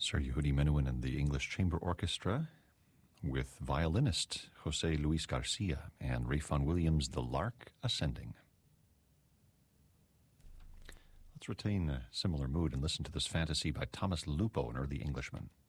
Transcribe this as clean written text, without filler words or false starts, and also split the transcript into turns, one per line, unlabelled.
Sir Yehudi Menuhin and the English Chamber Orchestra with violinist Jose Luis Garcia and Rayfon Williams' The Lark Ascending. Let's retain a similar mood and listen to this fantasy by Thomas Lupo, an early Englishman.